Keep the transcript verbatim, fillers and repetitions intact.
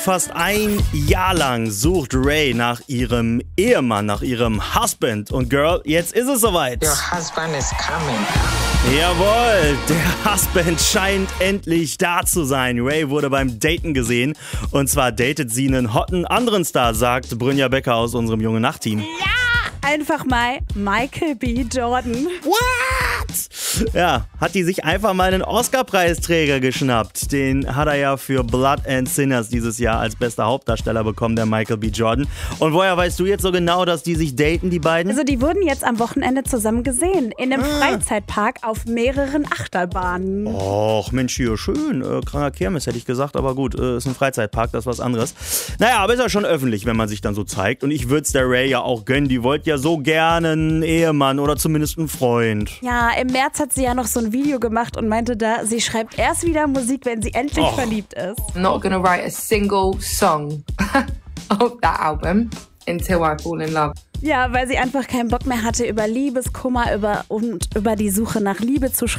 Fast ein Jahr lang sucht Ray nach ihrem Ehemann, nach ihrem Husband. Und Girl, jetzt ist es soweit. Your husband is coming. Jawohl, der Husband scheint endlich da zu sein. Ray wurde beim Daten gesehen. Und zwar datet sie einen hotten anderen Star, sagt Brynja Becker aus unserem Junge Nacht-Team. Ja, einfach mal Michael B. Jordan. What? Ja, hat die sich einfach mal einen Oscar-Preisträger geschnappt. Den hat er ja für Blood and Sinners dieses Jahr als bester Hauptdarsteller bekommen, der Michael B. Jordan. Und woher weißt du jetzt so genau, dass die sich daten, die beiden? Also die wurden jetzt am Wochenende zusammen gesehen. In einem ah. Freizeitpark auf mehreren Achterbahnen. Och, Mensch, hier, schön. Äh, kranker Kirmes, hätte ich gesagt. Aber gut, äh, ist ein Freizeitpark, das ist was anderes. Naja, aber ist ja schon öffentlich, wenn man sich dann so zeigt. Und ich würde es der Ray ja auch gönnen. Die wollte ja so gerne einen Ehemann oder zumindest einen Freund. Ja, im März hat sie ja noch so ein Video gemacht und meinte da, sie schreibt erst wieder Musik, wenn sie endlich Och. verliebt ist. I'm not gonna write a single song of that album until I fall in love. Ja, weil sie einfach keinen Bock mehr hatte, über Liebeskummer über, und über die Suche nach Liebe zu schreiben.